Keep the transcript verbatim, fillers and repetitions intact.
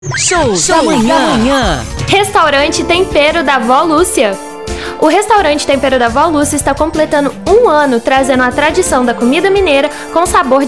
Show, Show da manhã. da manhã. Restaurante Tempero da Vó Lúcia. O restaurante Tempero da Vó Lúcia está completando um ano trazendo a tradição da comida mineira com sabor